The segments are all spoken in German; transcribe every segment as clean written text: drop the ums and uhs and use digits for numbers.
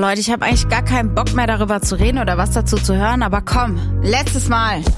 Leute, ich habe eigentlich gar keinen Bock mehr darüber zu reden oder was dazu zu hören, aber komm, letztes Mal. 1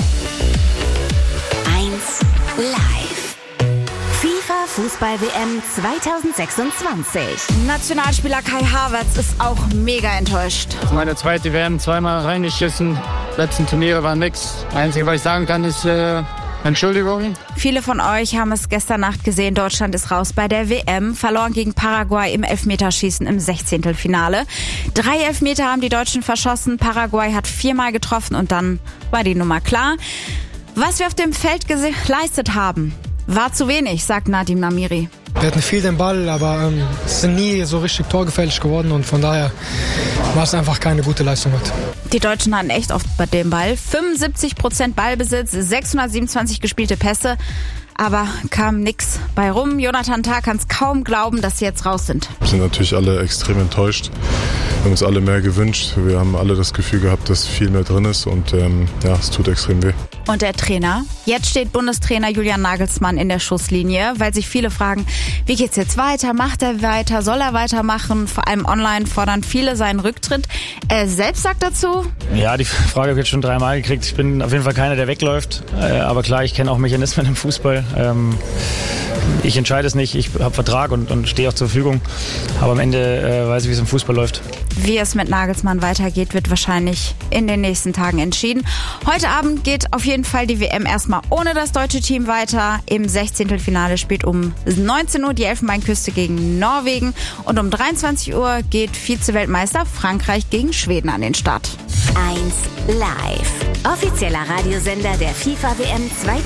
Live. FIFA Fußball-WM 2026. Nationalspieler Kai Havertz ist auch mega enttäuscht. Meine zweite WM, zweimal reingeschissen. Letzten Turniere war nix. Einzige, was ich sagen kann, ist Entschuldigung. Viele von euch haben es gestern Nacht gesehen. Deutschland ist raus bei der WM, verloren gegen Paraguay im Elfmeterschießen im 16. Finale. 3 Elfmeter haben die Deutschen verschossen. Paraguay hat 4-mal getroffen und dann war die Nummer klar. Was wir auf dem Feld geleistet haben, war zu wenig, sagt Nadim Namiri. Wir hatten viel den Ball, aber es sind nie so richtig torgefährlich geworden und von daher war es einfach keine gute Leistung heute. Die Deutschen hatten echt oft bei dem Ball. 75% Ballbesitz, 627 gespielte Pässe, aber kam nix bei rum. Jonathan Tah kann es kaum glauben, dass sie jetzt raus sind. Wir sind natürlich alle extrem enttäuscht. Wir haben uns alle mehr gewünscht. Wir haben alle das Gefühl gehabt, dass viel mehr drin ist und es tut extrem weh. Und der Trainer? Jetzt steht Bundestrainer Julian Nagelsmann in der Schusslinie, weil sich viele fragen, wie geht's jetzt weiter? Macht er weiter? Soll er weitermachen? Vor allem online fordern viele seinen Rücktritt. Er selbst sagt dazu: Ja, die Frage habe ich jetzt schon 3-mal gekriegt. Ich bin auf jeden Fall keiner, der wegläuft. Aber klar, ich kenne auch Mechanismen im Fußball. Ich entscheide es nicht. Ich habe Vertrag und stehe auch zur Verfügung. Aber am Ende weiß ich, wie es im Fußball läuft. Wie es mit Nagelsmann weitergeht, wird wahrscheinlich in den nächsten Tagen entschieden. Heute Abend geht auf jeden Fall die WM erstmal ohne das deutsche Team weiter. Im 16. Finale spielt um 19 Uhr die Elfenbeinküste gegen Norwegen. Und um 23 Uhr geht Vize-Weltmeister Frankreich gegen Schweden an den Start. 1 Live. Offizieller Radiosender der FIFA WM 2026.